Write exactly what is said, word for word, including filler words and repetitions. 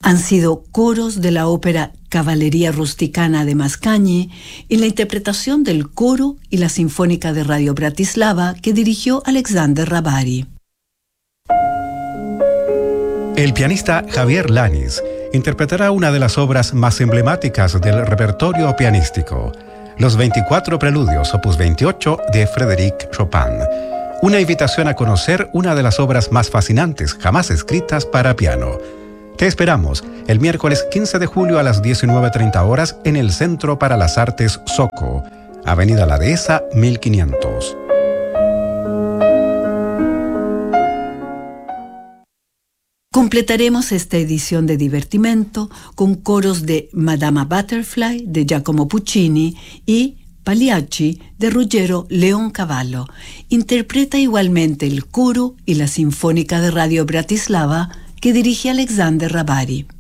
Han sido coros de la ópera Cavalleria Rusticana de Mascagni y la interpretación del coro y la Sinfónica de Radio Bratislava que dirigió Alexander Rabari. El pianista Javier Lanis interpretará una de las obras más emblemáticas del repertorio pianístico, los veinticuatro Preludios, opus veintiocho, de Frédéric Chopin. Una invitación a conocer una de las obras más fascinantes jamás escritas para piano. Te esperamos el miércoles quince de julio a las diecinueve treinta horas en el Centro para las Artes Soco, Avenida La Dehesa, mil quinientos. Completaremos esta edición de Divertimento con coros de Madama Butterfly de Giacomo Puccini y Pagliacci de Ruggero Leoncavallo. Interpreta igualmente el coro y la Sinfónica de Radio Bratislava que dirige Alexander Rabari.